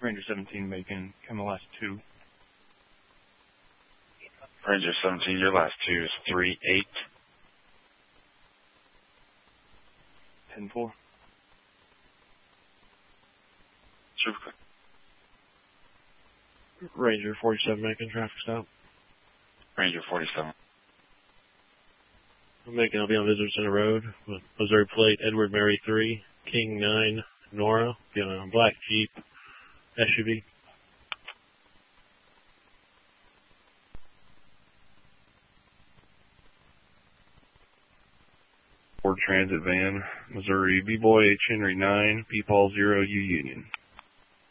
Ranger 17 making kind of last two. Ranger 17, your last two is 3-8. 10-4. Super quick. Ranger 47 making traffic stop. Ranger 47. I'm making, I'll be on Visitor Center Road with Missouri plate Edward Mary 3, King 9, Nora, be on a black Jeep SUV. Ford Transit van, Missouri B-Boy H. Henry 9, P. Paul 0, U Union.